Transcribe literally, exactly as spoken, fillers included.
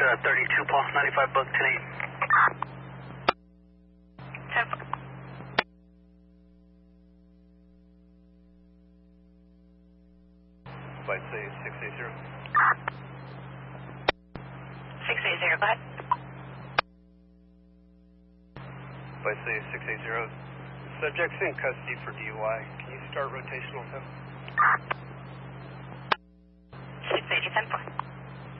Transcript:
uh, thirty-two, Paul, ninety-five book today. ten four. Flight say six eight zero. six eight zero, go ahead. Flight say six eight zero. Subject's in custody for D U I. Can you start rotational with him? six eight, ten four.